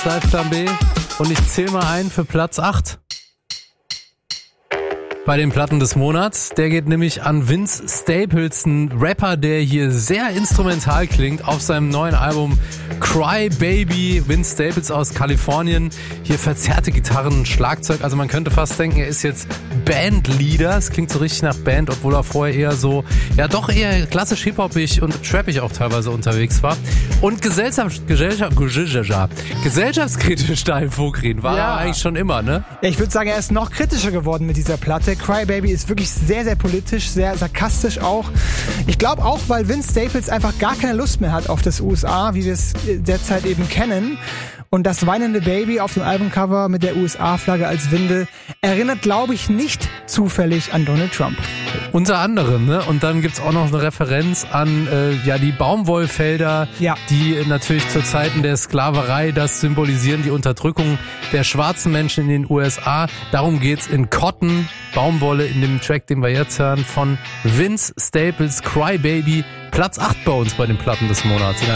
Live Plan B und ich zähle mal ein für Platz 8. Bei den Platten des Monats. Der geht nämlich an Vince Staples, ein Rapper, der hier sehr instrumental klingt auf seinem neuen Album Cry Baby. Vince Staples aus Kalifornien. Hier verzerrte Gitarren, Schlagzeug. Also man könnte fast denken, er ist jetzt Bandleader. Es klingt so richtig nach Band, obwohl er vorher eher so, ja doch eher klassisch hip-hopig und trappig auch teilweise unterwegs war. Und gesellschaftskritisch da im Vogrin war er eigentlich schon immer, ne? Ja, ich würde sagen, er ist noch kritischer geworden mit dieser Platte. Cry Baby ist wirklich sehr, sehr politisch, sehr sarkastisch auch. Ich glaube auch, weil Vince Staples einfach gar keine Lust mehr hat auf das USA, wie wir es derzeit eben kennen. Und das weinende Baby auf dem Albumcover mit der USA-Flagge als Windel erinnert, glaube ich, nicht zufällig an Donald Trump. Unter anderem, ne? Und dann gibt's auch noch eine Referenz an die Baumwollfelder, die natürlich zu Zeiten der Sklaverei das symbolisieren, die Unterdrückung der schwarzen Menschen in den USA. Darum geht's in Cotton, Baumwolle, in dem Track, den wir jetzt hören, von Vince Staples, Cry Baby, Platz 8 bei uns bei den Platten des Monats.